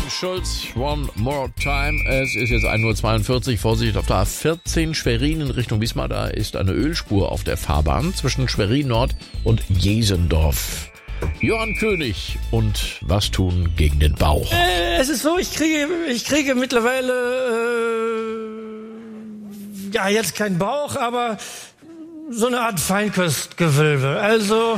Schulz, One More Time. Es ist jetzt 1:42 Uhr. Vorsicht auf der A14 Schwerin in Richtung Wismar. Da ist eine Ölspur auf der Fahrbahn zwischen Schwerin Nord und Jesendorf. Johann König und was tun gegen den Bauch? Es ist so, ich kriege mittlerweile jetzt keinen Bauch, aber so eine Art Feinkostgewölbe. Also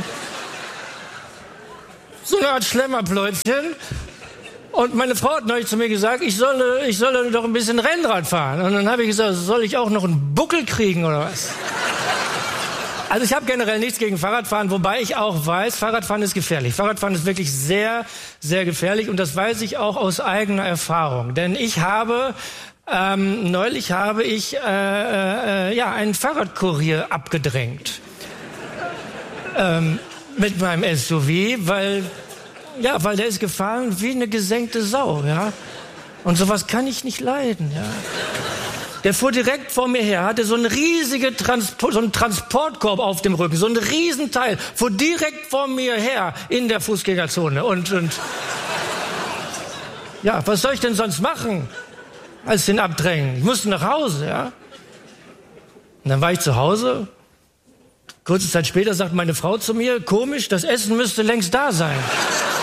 so eine Art Schlemmerpläutchen. Und meine Frau hat neulich zu mir gesagt, ich solle doch ein bisschen Rennrad fahren. Und dann habe ich gesagt, soll ich auch noch einen Buckel kriegen oder was? Also ich habe generell nichts gegen Fahrradfahren, wobei ich auch weiß, Fahrradfahren ist gefährlich. Fahrradfahren ist wirklich sehr, sehr gefährlich und das weiß ich auch aus eigener Erfahrung. Denn neulich habe ich einen Fahrradkurier abgedrängt mit meinem SUV, weil der ist gefahren wie eine gesenkte Sau, ja. Und sowas kann ich nicht leiden, ja. Der fuhr direkt vor mir her, hatte so einen riesigen Transportkorb auf dem Rücken, so ein Riesenteil, fuhr direkt vor mir her in der Fußgängerzone. Und ja, was soll ich denn sonst machen, als den abdrängen? Ich musste nach Hause, ja. Und dann war ich zu Hause. Kurze Zeit später sagt meine Frau zu mir, komisch, das Essen müsste längst da sein.